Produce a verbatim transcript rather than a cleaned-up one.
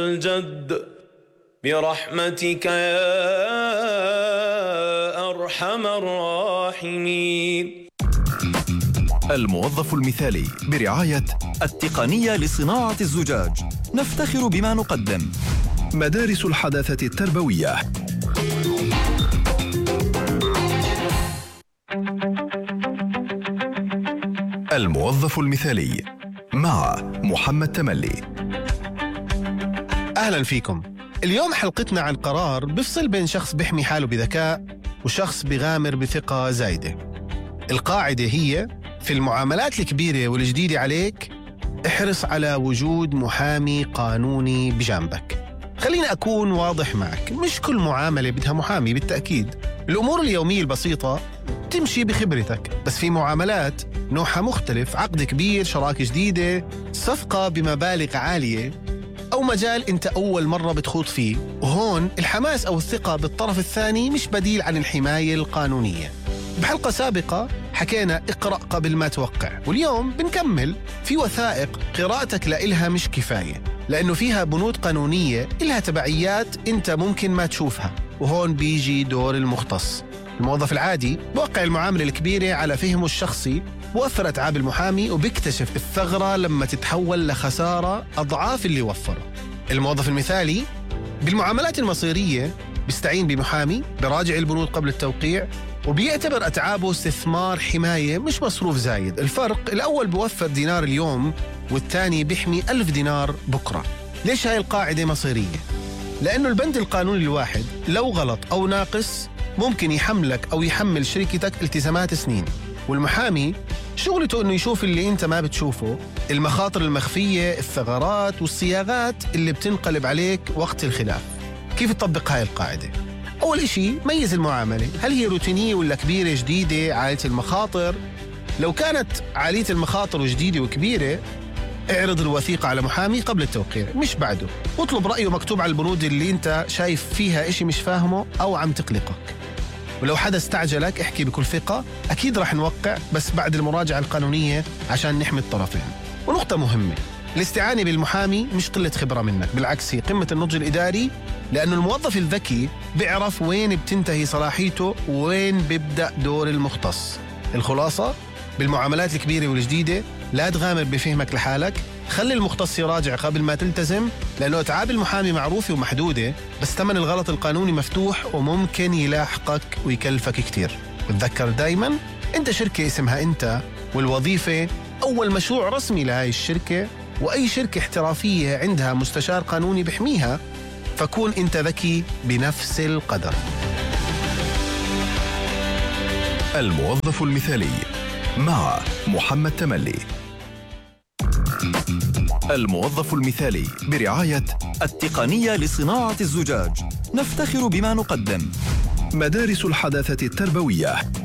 الجد برحمتك يا أرحم الراحمين. الموظف المثالي برعاية التقنية لصناعة الزجاج. نفتخر بما نقدم. مدارس الحداثة التربوية. الموظف المثالي مع محمد تملي. أهلا فيكم. اليوم حلقتنا عن قرار بيفصل بين شخص بيحمي حاله بذكاء وشخص بغامر بثقة زايدة. القاعدة هي: في المعاملات الكبيرة والجديدة عليك احرص على وجود محامي قانوني بجانبك. خليني أكون واضح معك، مش كل معاملة بدها محامي بالتأكيد. الأمور اليومية البسيطة تمشي بخبرتك، بس في معاملات نوعها مختلف، عقد كبير، شراكة جديدة، صفقة بمبالغ عالية، أو مجال أنت أول مرة بتخوض فيه، وهون الحماس أو الثقة بالطرف الثاني مش بديل عن الحماية القانونية. بحلقة سابقة حكينا اقرأ قبل ما توقع، واليوم بنكمل في وثائق قراءتك لإلها مش كفاية، لأنه فيها بنود قانونية إلها تبعيات أنت ممكن ما تشوفها، وهون بيجي دور المختص. الموظف العادي بوقع المعاملة الكبيرة على فهمه الشخصي، بوفر أتعاب المحامي، وبيكتشف الثغرة لما تتحول لخسارة أضعاف اللي وفره. الموظف المثالي بالمعاملات المصيرية بيستعين بمحامي، براجع البنود قبل التوقيع، وبيعتبر أتعابه استثمار حماية مش مصروف زايد. الفرق: الأول بوفر دينار اليوم، والثاني بيحمي ألف دينار بكرة. ليش هاي القاعدة مصيرية؟ لأنه البند القانوني الواحد لو غلط أو ناقص ممكن يحملك أو يحمل شركتك التزامات سنين، والمحامي شغلته أنه يشوف اللي أنت ما بتشوفه، المخاطر المخفية، الثغرات والصياغات اللي بتنقلب عليك وقت الخلاف. كيف تطبق هاي القاعدة؟ أول إشي ميز المعاملة، هل هي روتينية ولا كبيرة جديدة عالية المخاطر؟ لو كانت عالية المخاطر وجديدة وكبيرة اعرض الوثيقة على محامي قبل التوقيع مش بعده، واطلب رأيه مكتوب على البنود اللي انت شايف فيها إشي مش فاهمه أو عم تقلقك. ولو حدا استعجلك احكي بكل ثقة، أكيد رح نوقع بس بعد المراجعة القانونية عشان نحمي الطرفين. ونقطة مهمة: الاستعانة بالمحامي مش قلة خبرة منك، بالعكس هي قمة النضج الإداري، لأنه الموظف الذكي بيعرف وين بتنتهي صلاحيته وين بيبدأ دور المختص. الخلاصة: بالمعاملات الكبيرة والجديدة لا تغامر بفهمك لحالك، خلي المختص يراجع قبل ما تلتزم، لأنه أتعاب المحامي معروفة ومحدودة، بس ثمن الغلط القانوني مفتوح وممكن يلاحقك ويكلفك كتير. وتذكر دايما أنت شركة اسمها أنت، والوظيفة أول مشروع رسمي لهاي الشركة، وأي شركة احترافية عندها مستشار قانوني بحميها، فكون أنت ذكي بنفس القدر. الموظف المثالي مع محمد تملي. الموظف المثالي برعاية التقنية لصناعة الزجاج. نفتخر بما نقدم. مدارس الحداثة التربوية.